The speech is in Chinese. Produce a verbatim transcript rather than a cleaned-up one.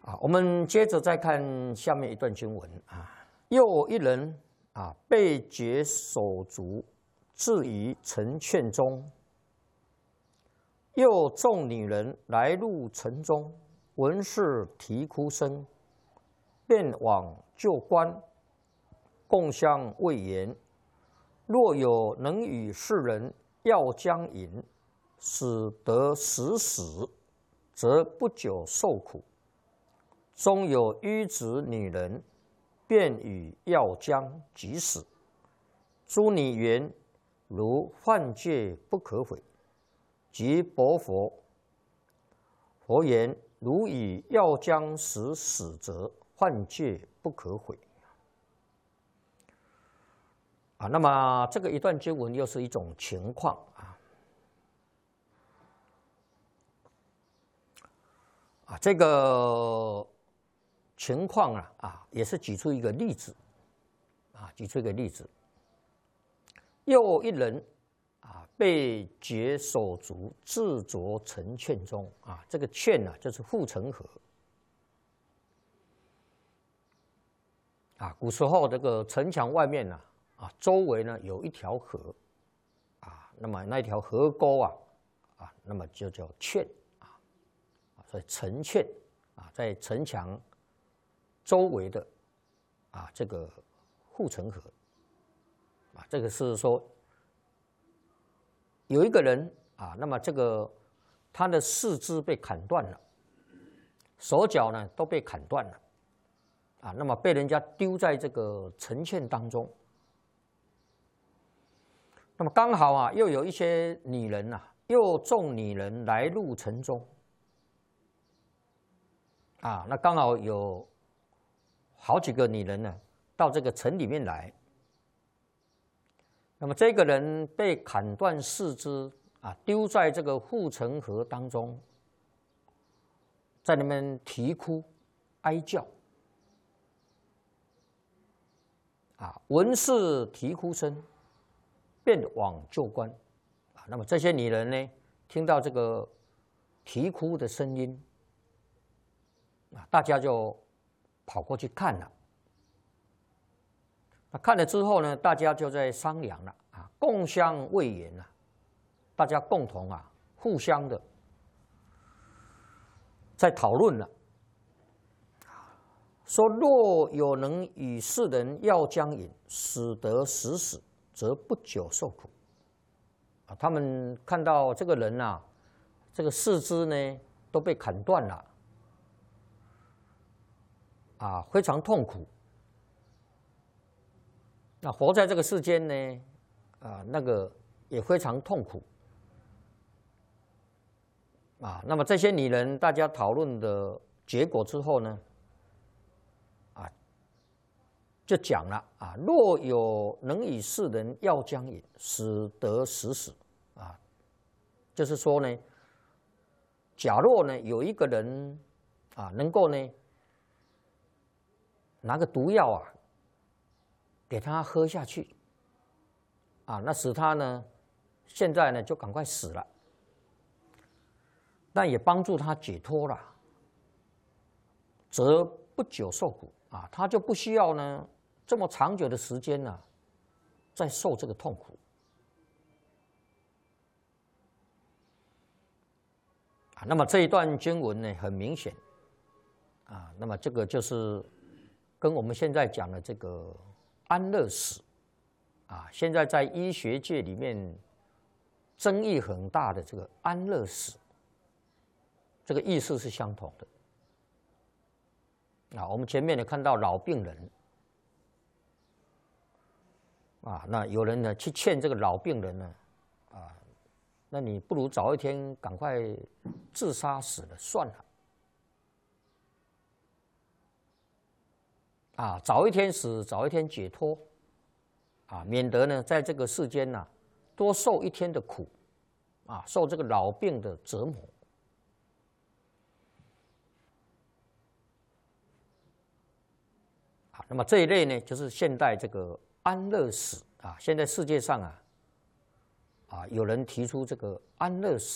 啊，我们接着再看下面一段经文啊。又有一人啊，被解手足，置于城堑中。又众女人来入城中，闻是啼哭声，便往就观，共相谓言：若有能与世人要将饮，使得死死，则不久受苦。终有愚子女人，便与药浆即死。诸女言：如犯戒不可毁。即薄佛。佛言：如以药浆使死者，犯戒不可毁。啊，那么这个一段经文又是一种情况啊。啊，这个情况啊啊，也是举出一个例子啊，举出一个例子。又一人啊，被解手足，置着城堑中啊。这个堑呢、啊，就是护城河啊。古时候这个城墙外面呢、啊，啊，周围呢有一条河啊，那么那一条河沟啊啊，那么就叫堑啊。所以城堑啊，在城墙周围的啊这个护城河啊，这个是说。有一个人啊，那么这个他的四肢被砍断了，手脚呢都被砍断了，啊，那么被人家丢在这个城堑当中。那么刚好啊，又有一些女人啊，又众女人来入城中，啊，那刚好有好几个女人呢到这个城里面来。那么这个人被砍断四肢啊，丢在这个护城河当中，在那边啼哭哀叫啊，闻是啼哭声，便往就观啊。那么这些女人呢，听到这个啼哭的声音啊，大家就跑过去看了。那看了之后呢，大家就在商量了啊，共相谓言啊，大家共同啊，互相的在讨论了，说若有能与世人要将饮，使得死死，则不久受苦。啊，他们看到这个人啊，这个四肢呢都被砍断了，啊，非常痛苦。那活在这个世间呢，啊，那个也非常痛苦，啊，那么这些女人大家讨论的结果之后呢，啊，就讲了啊，若有能与世人要将饮，使得死死，啊，就是说呢，假若呢有一个人啊，能够呢拿个毒药啊。给他喝下去，啊，那使他呢，现在呢就赶快死了，但也帮助他解脱了，则不久受苦啊，他就不需要呢这么长久的时间呢、啊，再受这个痛苦。啊，那么这一段经文呢，很明显，啊，那么这个就是跟我们现在讲的这个。安乐死，啊，现在在医学界里面争议很大的这个安乐死，这个意思是相同的。啊，我们前面呢看到老病人，啊，那有人呢去劝这个老病人呢，啊，那你不如早一天赶快自杀死了算了。啊，早一天死，早一天解脱，啊，免得呢在这个世间呢、啊、多受一天的苦，啊，受这个老病的折磨。啊，那么这一类呢，就是现代这个安乐死啊，现在世界上啊，啊有人提出这个安乐死。